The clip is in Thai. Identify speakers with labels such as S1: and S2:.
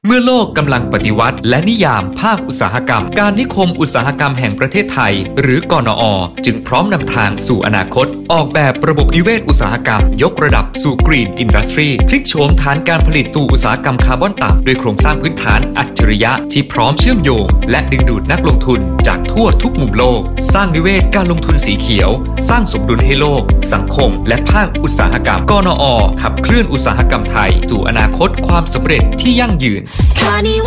S1: เมื่อโลกกำลังปฏิวัติและนิยามภาคอุตสาหกรรมการนิคมอุตสาหกรรมแห่งประเทศไทยหรือกนอ.จึงพร้อมนำทางสู่อนาคตออกแบบระบบนิเวศอุตสาหกรรมยกระดับสู่ Green Industry พลิกโฉมฐานการผลิตสู่อุตสาหกรรมคาร์บอนต่ำด้วยโครงสร้างพื้นฐานอัจฉริยะที่พร้อมเชื่อมโยงและดึงดูดนักลงทุนจากทั่วทุกมุมโลกสร้างนิเวศการลงทุนสีเขียวสร้างสมดุลให้โลกสังคมและภาคอุตสาหกรรมกนอ.ขับเคลื่อนอุตสาหกรรมไทยสู่อนาคตความสำเร็จที่ยั่งยืน